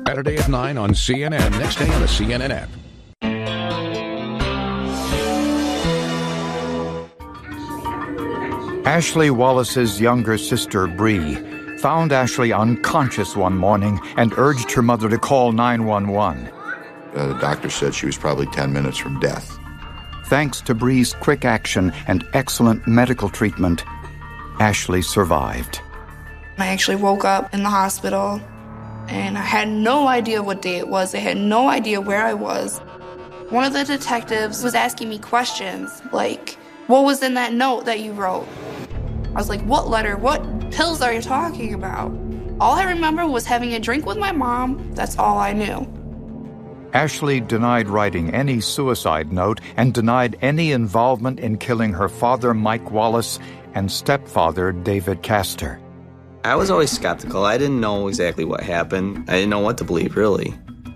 Saturday at 9 on CNN. Next day on the CNN app. Ashley Wallace's younger sister, Bree, found Ashley unconscious one morning and urged her mother to call 911. The doctor said she was probably 10 minutes from death. Thanks to Bree's quick action and excellent medical treatment, Ashley survived. I actually woke up in the hospital, and I had no idea what day it was. I had no idea where I was. One of the detectives was asking me questions, like, what was in that note that you wrote? I was like, what letter? What pills are you talking about? All I remember was having a drink with my mom. That's all I knew. Ashley denied writing any suicide note and denied any involvement in killing her father, Mike Wallace, and stepfather, David Castor. I was always skeptical. I didn't know exactly what happened. I didn't know what to believe, really.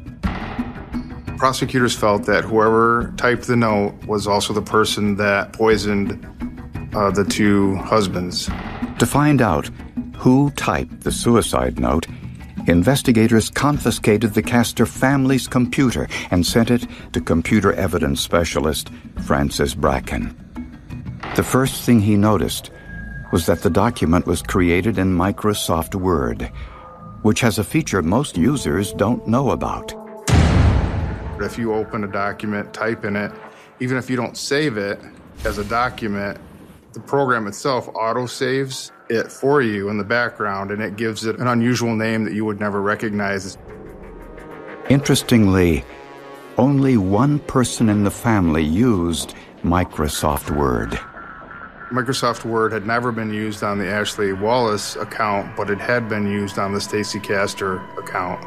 Prosecutors felt that whoever typed the note was also the person that poisoned the two husbands. To find out who typed the suicide note, investigators confiscated the Castor family's computer and sent it to computer evidence specialist Francis Bracken. The first thing he noticed was that the document was created in Microsoft Word, which has a feature most users don't know about. If you open a document, type in it, even if you don't save it as a document, the program itself auto-saves it for you in the background, and it gives it an unusual name that you would never recognize. Interestingly, only one person in the family used Microsoft Word. Microsoft Word had never been used on the Ashley Wallace account, but it had been used on the Stacy Castor account.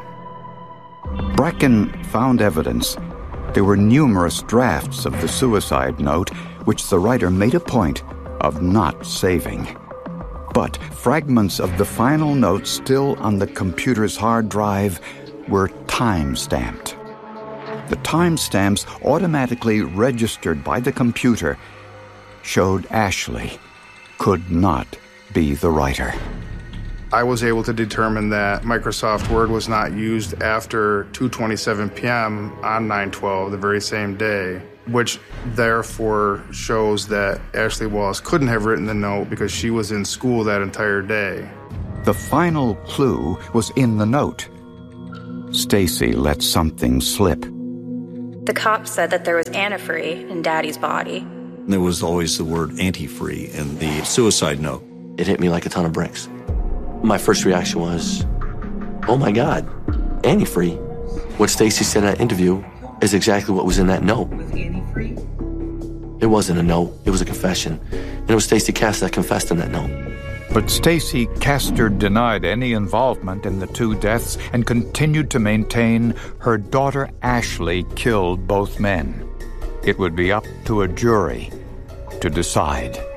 Bracken found evidence. There were numerous drafts of the suicide note, which the writer made a point of not saving. But fragments of the final note still on the computer's hard drive were time-stamped. The timestamps, automatically registered by the computer, showed Ashley could not be the writer. I was able to determine that Microsoft Word was not used after 2:27 p.m. on 9/12, the very same day, which therefore shows that Ashley Wallace couldn't have written the note because she was in school that entire day. The final clue was in the note. Stacy let something slip. The cops said that there was antifree in Daddy's body. There was always the word antifree in the suicide note. It hit me like a ton of bricks. My first reaction was, oh my God, antifree. What Stacy said in that interview is exactly what was in that note. Was antifree? It wasn't a note, it was a confession. And it was Stacy Castor that confessed in that note. But Stacy Castor denied any involvement in the two deaths and continued to maintain her daughter Ashley killed both men. It would be up to a jury to decide.